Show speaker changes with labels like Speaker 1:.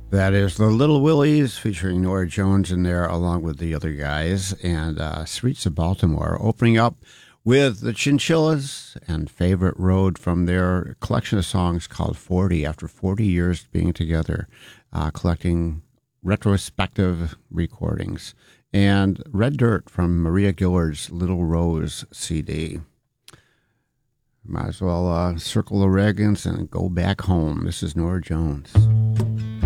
Speaker 1: That is the Little Willies featuring Nora Jones in there along with the other guys and Streets of Baltimore opening up with the Chinchillas and Favorite Road from their collection of songs called 40 after 40 years being together, collecting retrospective recordings. And Red Dirt from Maria Gillard's Little Rose CD. Might as well circle the wagons and go back home. This is Nora Jones.